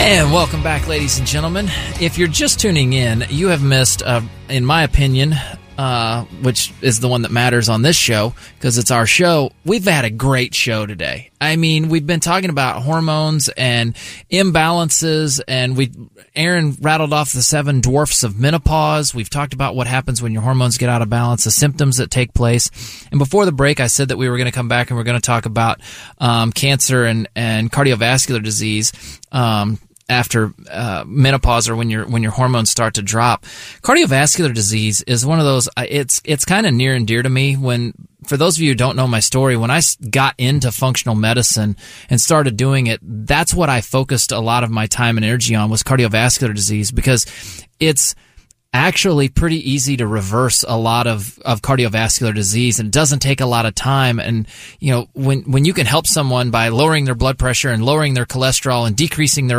And welcome back, ladies and gentlemen. If you're just tuning in, you have missed, in my opinion, which is the one that matters on this show, because it's our show. We've had a great show today. I mean, we've been talking about hormones and imbalances, and Aaron rattled off the 7 dwarfs of menopause. We've talked about what happens when your hormones get out of balance, the symptoms that take place. And before the break, I said that we were going to come back and we're going to talk about cancer and cardiovascular disease after menopause, or when your hormones start to drop. Cardiovascular disease is one of those. It's kind of near and dear to me. For those of you who don't know my story, when I got into functional medicine and started doing it, that's what I focused a lot of my time and energy on, was cardiovascular disease, because it's actually pretty easy to reverse a lot of cardiovascular disease, and it doesn't take a lot of time. And when you can help someone by lowering their blood pressure and lowering their cholesterol and decreasing their